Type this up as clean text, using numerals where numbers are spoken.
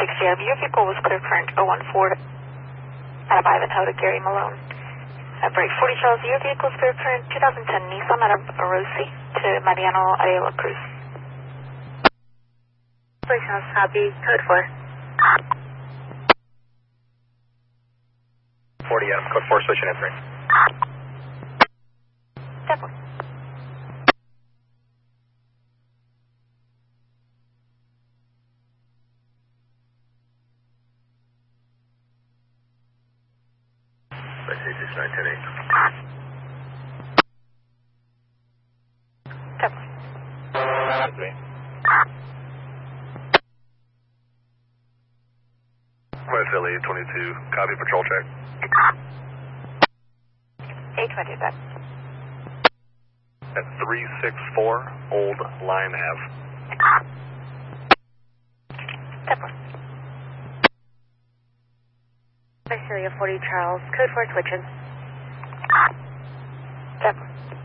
60. Your vehicle was clear current 014 out of Ivanhoe to Gary Malone. Break 40 Charles, your vehicle is clear current 2010 Nissan out of Orosi to Mariano Arevalo Cruz. Please copy, code 4. 40, code 4, switching in 3. Definitely. West LA 22, copy patrol check. 820, back. At 364 Old Line Ave. Definitely. Visalia 40 Charles, code 4 switching. Definitely.